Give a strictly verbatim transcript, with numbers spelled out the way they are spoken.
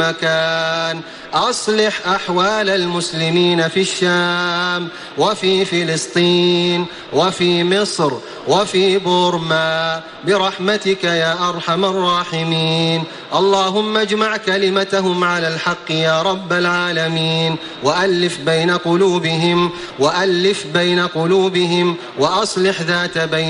مكان. أصلح أحوال المسلمين في الشام وفي فلسطين وفي مصر وفي بورما برحمتك يا أرحم الراحمين. اللهم اجمع كلمتهم على الحق يا رب العالمين، وألف بين قلوبهم وألف بين قلوبهم وأصلح ذات بين